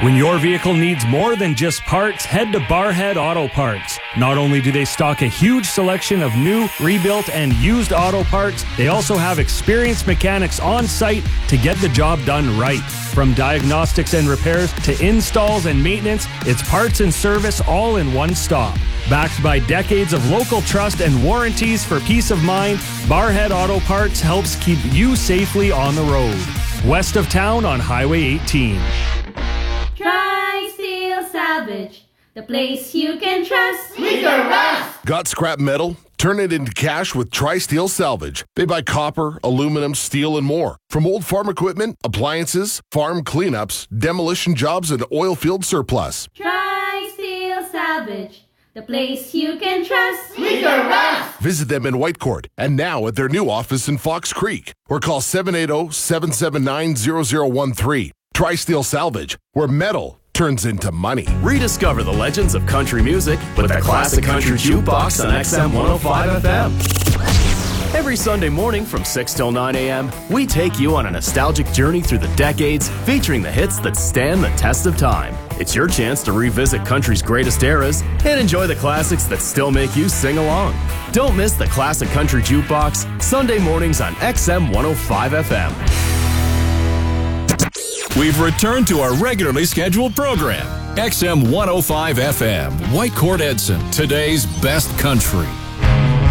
When your vehicle needs more than just parts, head to Barhead Auto Parts. Not only do they stock a huge selection of new, rebuilt, and used auto parts, they also have experienced mechanics on site to get the job done right. From diagnostics and repairs to installs and maintenance, it's parts and service all in one stop. Backed by decades of local trust and warranties for peace of mind, Barhead Auto Parts helps keep you safely on the road. West of town on Highway 18. Tri-Steel Salvage, the place you can trust. We can rust. Got scrap metal? Turn it into cash with Tri-Steel Salvage. They buy copper, aluminum, steel, and more. From old farm equipment, appliances, farm cleanups, demolition jobs, and oil field surplus. Tri-Steel Salvage, the place you can trust. We can rust. Visit them in Whitecourt and now at their new office in Fox Creek. Or call 780-779-0013. Tri-Steel Salvage, where metal turns into money. Rediscover the legends of country music with the Classic Country Jukebox on XM 105 FM. Every Sunday morning from 6 till 9 a.m., we take you on a nostalgic journey through the decades, featuring the hits that stand the test of time. It's your chance to revisit country's greatest eras and enjoy the classics that still make you sing along. Don't miss the Classic Country Jukebox, Sunday mornings on XM 105 FM. We've returned to our regularly scheduled program. XM 105 FM, Whitecourt Edson, today's best country.